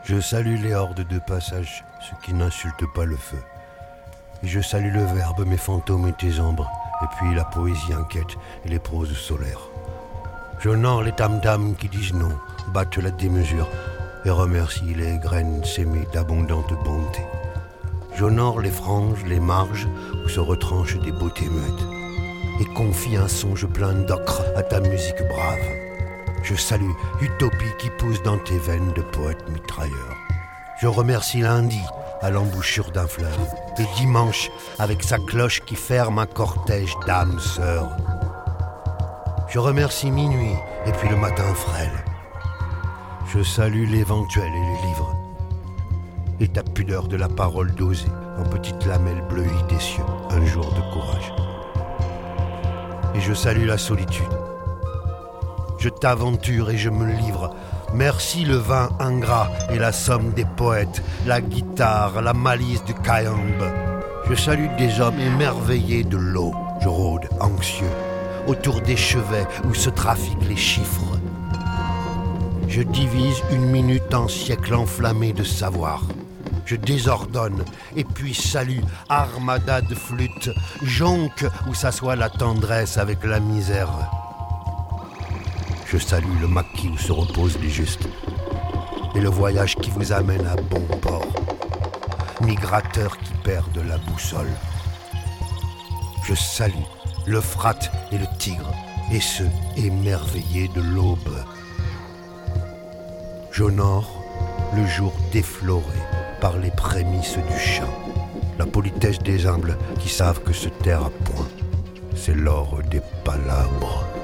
Je salue les hordes de passage, ceux qui n'insultent pas le feu. Et je salue le verbe, mes fantômes et tes ombres, et puis la poésie inquiète et les proses solaires. J'honore les tam-tams qui disent non, battent la démesure, et remercie les graines sémées d'abondante bonté. J'honore les franges, les marges, où se retranchent des beautés muettes, et confie un songe plein d'ocre à ta musique brave. Je salue Utopie qui pousse dans tes veines de poète mitrailleur. Je remercie lundi à l'embouchure d'un fleuve, et dimanche avec sa cloche qui ferme un cortège d'âmes sœurs. Je remercie minuit et puis le matin frêle. Je salue l'éventuel et les livres, et ta pudeur de la parole dosée en petites lamelles bleuies des cieux, un jour de courage. Et je salue la solitude. Je t'aventure et je me livre. Merci le vin ingrat et la somme des poètes, la guitare, la malice du cayambe. Je salue des hommes émerveillés de l'eau. Je rôde anxieux autour des chevets où se trafiquent les chiffres. Je divise une minute en siècle enflammé de savoir. Je désordonne et puis salue armada de flûtes, jonque où s'assoit la tendresse avec la misère. Je salue le maquis où se reposent les justes et le voyage qui vous amène à bon port, migrateurs qui perdent la boussole. Je salue l'Euphrate et le Tigre et ceux émerveillés de l'aube. J'honore le jour défloré par les prémices du chant, la politesse des humbles qui savent que se taire à point, c'est l'or des palabres.